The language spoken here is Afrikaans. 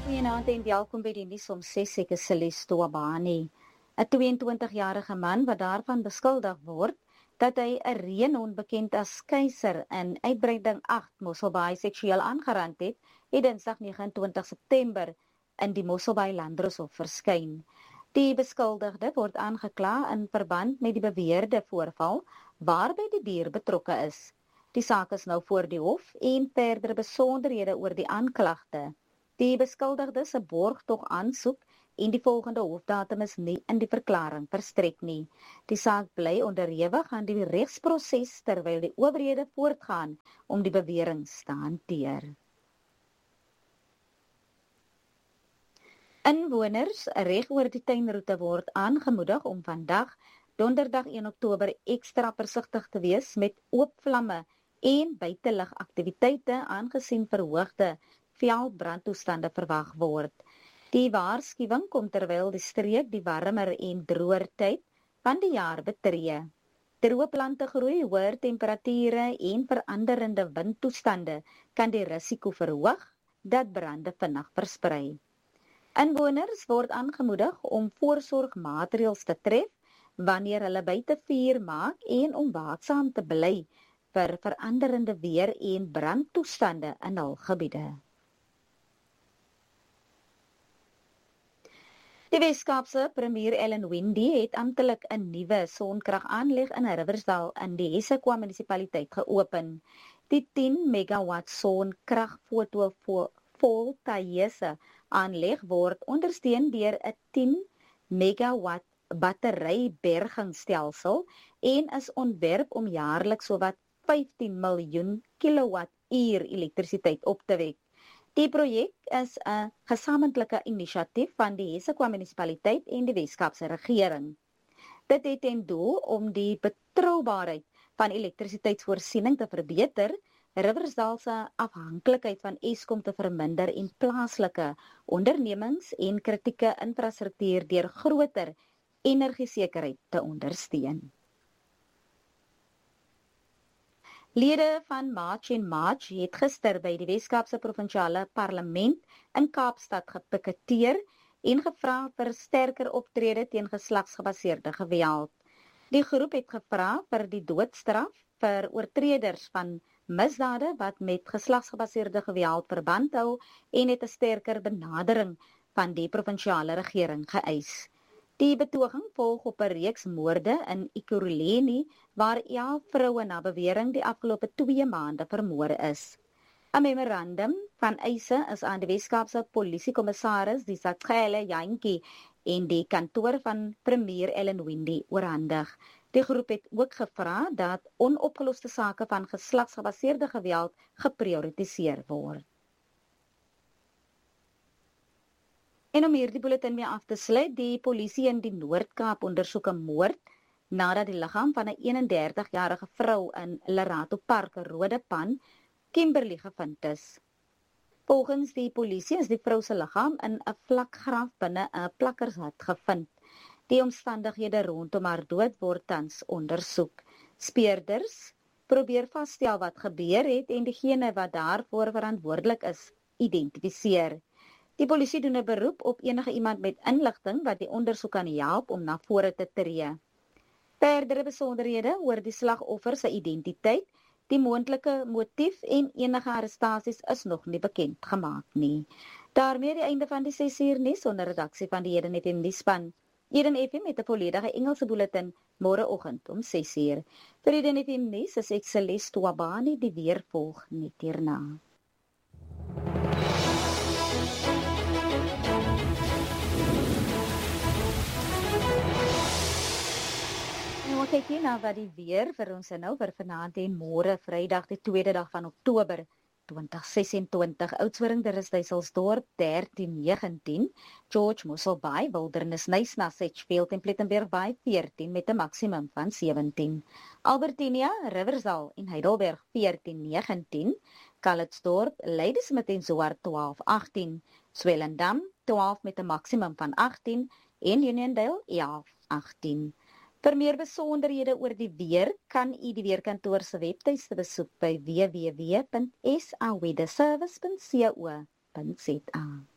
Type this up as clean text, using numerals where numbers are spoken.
Goeienaand en welkom by die nuus om 6 ek is Celeste Wabani. 'n 22-jarige man wat daarvan beskuldig word dat hy 'n reënhond bekend as Keiser in uitbreiding 8 Mosselbaai seksueel aangerand het, Dinsdag 29 September in die Mosselbaai Landdroshof verskyn. Die beskuldigde word aangekla in verband met die beweerde voorval waarby die dier betrokke is. Die saak is nou voor die hof en verdere besonderhede oor die aanklagte. Die beskuldigde se borgtog aansoek en die volgende hofdatum is nie in die verklaring verstrek nie. Die saak bly onderhewig aan die regsproses terwyl die owerhede voortgaan om die beweringe te hanteer. Inwoners reg oor die tuinroete word aangemoedig om vandag, donderdag 1 Oktober, ekstra versigtig te wees met oop vlamme en buitelugaktiwiteite aangesien verhoogde veldbrandtoestande verwag word. Die waarskuwing kom terwyl die streek die warmer en droër tyd van die jaar betree. Droë plante groei, hoër temperature en veranderende windtoestande kan die risiko verhoog dat brande vinnig versprei. Inwoners word aangemoedig om voorsorgmaatreëls te tref wanneer hulle buite vuur maak en om waaksaam te bly vir veranderende weer en brandtoestande in hul gebiede. Die Weskaapse premier Ellen Windey het amptelik 'n nuwe sonkragaanleg in Riversdal in die Hessequa munisipaliteit geopen. Die 10 megawatt sonkrag fotovoltaïese aanleg word ondersteun deur 'n 10 megawatt batterybergingsstelsel en is ontwerp om jaarliks sowat 15 miljoen kilowattuur elektrisiteit op te wek. Die projek is 'n gesamentlike inisiatief van die Hessequa munisipaliteit en die Weskaapse regering. Dit het ten doel om die betroubaarheid van elektrisiteitsvoorsiening te verbeter, Riversdal se afhanklikheid van Eskom te verminder en plaaslike ondernemings en kritieke infrastruktuur deur groter energiesekerheid te ondersteun. Lede van March en March het gister by die Weskaapse Provinsiale Parlement in Kaapstad gepiketeer en gevra vir sterker optrede teen geslagsgebaseerde geweld. Die groep het gevra vir die doodstraf vir oortreders van misdade wat met geslagsgebaseerde geweld verband hou en het 'n sterker benadering van die provinsiale regering geëis. Die betoging volg op 'n reeks moorde in Ekurhuleni waar 11 vroue na bewering die afgelope 2 maande vermoor is. 'n Memorandum van eise is aan die Weskaapse Polisiekommissaris, die Sakgele Jantjie, en die kantoor van premier Ellen Windey oorhandig. Die groep het ook gevra dat onopgeloste sake van geslagsgebaseerde geweld geprioritiseer word. En om hierdie bulletin mee af te sluit, die polisie in die Noord-Kaap ondersoek 'n moord nadat die liggaam van 'n 31-jarige vrou in Lerato Park, Rodepan, Kimberley gevind is. Volgens die polisie is die vrou se liggaam in 'n vlakgraf binne 'n plakkershut gevind. Die omstandighede rondom haar dood word tans ondersoek. Speurders probeer vasstel wat gebeur het en diegene wat daarvoor verantwoordelik is, identifiseer. Die polisie doen 'n beroep op enige iemand met inligting wat die ondersoek kan help om na vore te tree. Verdere besonderhede oor die slagoffer se identiteit, die moontlike motief en enige arrestasies is nog nie bekend gemaak nie. Daarmee die einde van die 6 uur nuus onder redaksie van die Eden FM nuusspan. Eden FM met 'n volledige Engelse bulletin môreoggend om 6 uur. Vir Eden FM nuus is ek Celeste Wabani, die weer volg net hierna. Nou kyk hier na wat die weer vir ons nou vir vanaand en môre, Vrydag die 2de dag van Oktober 2026. Oudtshoorn, Rusthuiselsdorp 13-19, George Mosselbaai, Wildernis Nysna, Sedgefield en Plettenberg Bay 14 met 'n maksimum van 17. Albertinia, Riversdal en Heidelberg 14-19, Calitzdorp, Ladysmith en Swart 12-18, Swellendam 12 met 'n maksimum van 18 en Uniondale 11-18. Vir meer besonderhede oor die weer, kan u die weerkantoor se webtuiste besoek by www.saweatherservice.co.za.